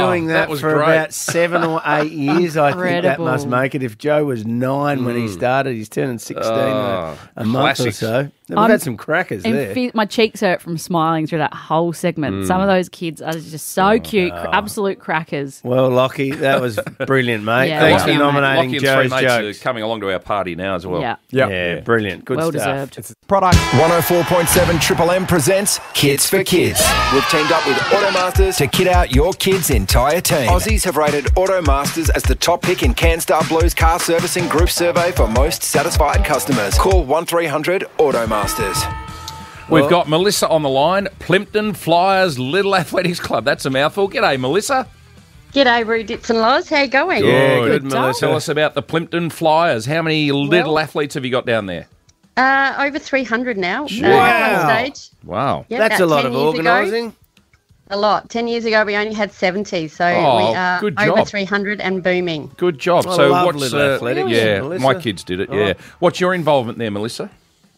doing that for great. about 7 or 8 years. I think that Incredible. must make it. If Joe was 9 when he started, he's turning 16 in a month or classics. so. We've had some crackers there. My cheeks hurt from smiling through that whole segment. Some of those kids are just so cute, absolute crackers. Well, Lockie, that was brilliant, mate. Yeah, Thanks well for done, nominating Lockie and Joe's three mates jokes. are coming along to our party now as well. Yeah. Yeah, brilliant. Good Well stuff. deserved. Product 104.7 Triple M presents Kids for Kids. We've teamed up with Automasters to kit out your kids' entire team. Aussies have rated Automasters as the top pick in CanStar Blue's car servicing group survey for most satisfied customers. Call 1300 Automasters. We've got Melissa on the line, Plympton Flyers Little Athletics Club. That's a mouthful. G'day, Melissa. G'day, Roo Dits and Loz. How you going? Yeah, good, Good Melissa. Tell us about the Plympton Flyers. How many little athletes have you got down there? Over 300 now. Wow. At one stage. Wow. Yep, That's a about lot 10 of years ago. organising. A lot. 10 years ago, we only had 70, so Oh, we are good over job. 300 and booming. Good job. I So love what's little athletics, Yeah, Melissa. my kids did it. Yeah. What's your involvement there, Melissa?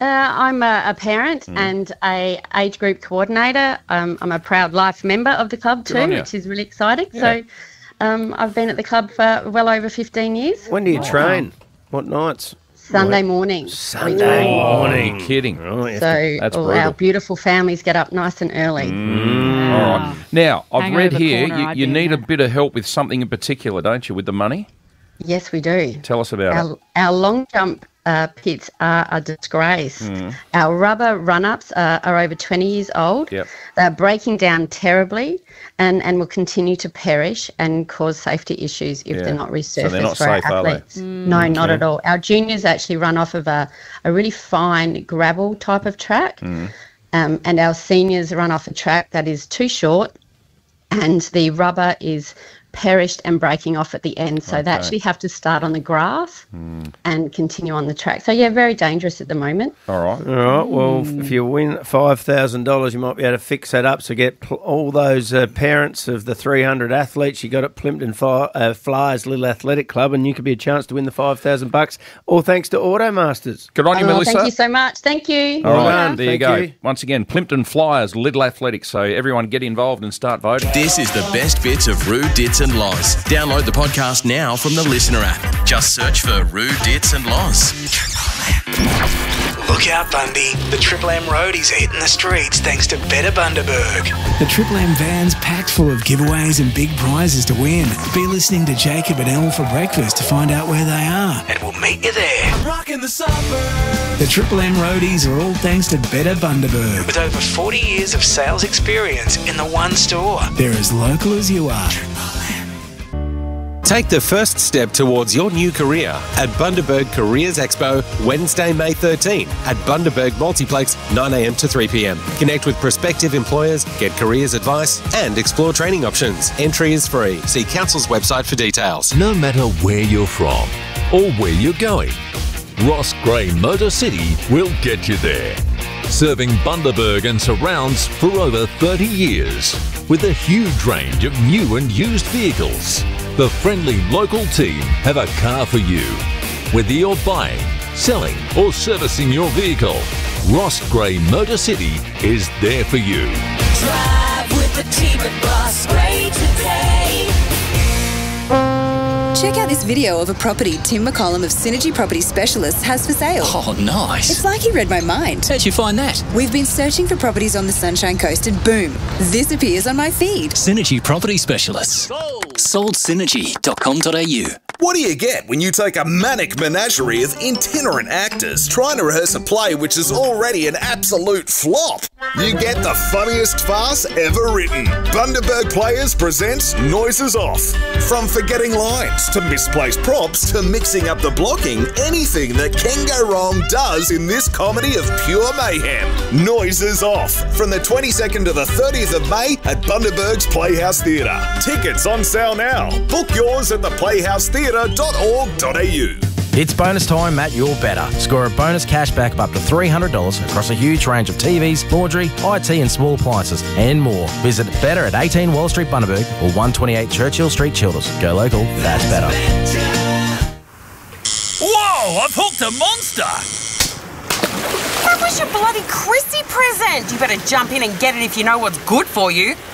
I'm a parent and a age group coordinator. I'm a proud life member of the club on too, you. which is really exciting. So I've been at the club for well over 15 years. When do you train? What nights? Sunday morning. Sunday morning. Kidding. Right. So That's all brutal. our beautiful families get up nice and early. All right. Now, I've Hang read over here corner, you I'd you be in need a there. bit of help with something in particular, don't you, with the money? Yes, we do. Tell us about it. Our long jump pits are a disgrace. Our rubber run-ups are over 20 years old. Yep. They're breaking down terribly and will continue to perish and cause safety issues if Yeah. they're not resurfaced So they're not for our safe, are they? athletes. No, not at all. Our juniors actually run off of a really fine gravel type of track, and our seniors run off a track that is too short, and the rubber is perished and breaking off at the end. So they actually have to start on the grass and continue on the track. So, yeah, very dangerous at the moment. All right. All right. Well, if you win $5,000, you might be able to fix that up. So get all those parents of the 300 athletes you got at Plympton Flyers Little Athletic Club, and you could be a chance to win the $5,000. All thanks to Automasters. Good on you, Melissa. Thank you so much. Thank you. All Well right, done. there you Thank go. you. Once again, Plympton Flyers Little Athletics. So everyone get involved and start voting. This is the best bits of Roo, Dits and Loz. Download the podcast now from the Listener app. Just search for Roo, Dits and Loz. Look out, Bundy. The Triple M roadies are hitting the streets thanks to Better Bundaberg. The Triple M van's packed full of giveaways and big prizes to win. Be listening to Jacob and Elle for breakfast to find out where they are. And we'll meet you there. The Triple M roadies are all thanks to Better Bundaberg. With over 40 years of sales experience in the one store. They're as local as you are. Take the first step towards your new career at Bundaberg Careers Expo, Wednesday, May 13 at Bundaberg Multiplex, 9 a.m. to 3 p.m. Connect with prospective employers, get careers advice, and explore training options. Entry is free. See Council's website for details. No matter where you're from or where you're going, Ross Gray Motor City will get you there. Serving Bundaberg and surrounds for over 30 years with a huge range of new and used vehicles. The friendly local team have a car for you. Whether you're buying, selling or servicing your vehicle, Ross Gray Motor City is there for you. Drive with the team at Ross Gray today. Check out this video of a property Tim McCollum of Synergy Property Specialists has for sale. Oh, nice. It's like he read my mind. How'd you find that? We've been searching for properties on the Sunshine Coast and boom, this appears on my feed. Synergy Property Specialists. Soldsynergy.com.au. What do you get when you take a manic menagerie of itinerant actors trying to rehearse a play which is already an absolute flop? You get the funniest farce ever written. Bundaberg Players presents Noises Off. From forgetting lines to misplaced props to mixing up the blocking, anything that can go wrong does in this comedy of pure mayhem. Noises Off. From the 22nd to the 30th of May at Bundaberg's Playhouse Theatre. Tickets on sale now. Book yours at theplayhousetheatre.org.au. It's bonus time at Your Better. Score a bonus cashback of up to $300 across a huge range of TVs, laundry, IT and small appliances and more. Visit Better at 18 Wall Street, Bundaberg or 128 Churchill Street, Childers. Go local, that's better. Whoa, I've hooked a monster! That was your bloody Chrissy present! You better jump in and get it if you know what's good for you.